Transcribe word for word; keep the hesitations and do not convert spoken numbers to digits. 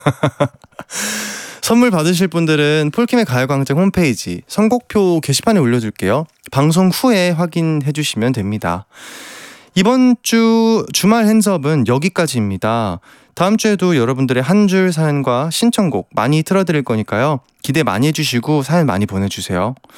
선물 받으실 분들은 폴킴의 가요광장 홈페이지 선곡표 게시판에 올려둘게요. 방송 후에 확인해 주시면 됩니다. 이번 주 주말 핸즈업은 여기까지입니다. 다음 주에도 여러분들의 한 줄 사연과 신청곡 많이 틀어드릴 거니까요. 기대 많이 해주시고 사연 많이 보내주세요.